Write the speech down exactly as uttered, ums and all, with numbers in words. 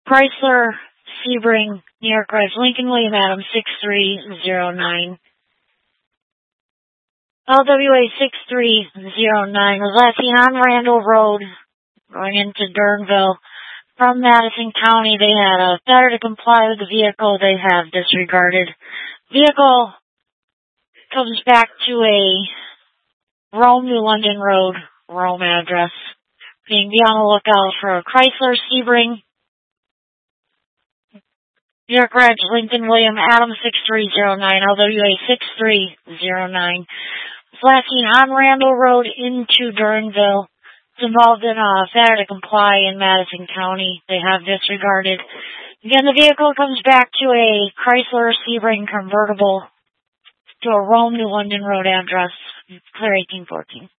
Chrysler, Sebring, New York Ridge, Lincoln William Adams six three zero nine. L W A six three zero nine was last seen on Randall Road going into Durnville. From Madison County, they had a failure to comply with the vehicle. They have disregarded. Vehicle comes back to a Rome, New London Road, Rome address. Being be on the lookout for a Chrysler, Sebring, New York Ridge, Lincoln William Adams six three zero nine, L W A six three zero nine. It's last seen on Randall Road into Durnville. It's involved in a failure to comply in Madison County. They have disregarded. Again, the vehicle comes back to a Chrysler Sebring convertible to a Rome, New London Road address. Clear eighteen fourteen.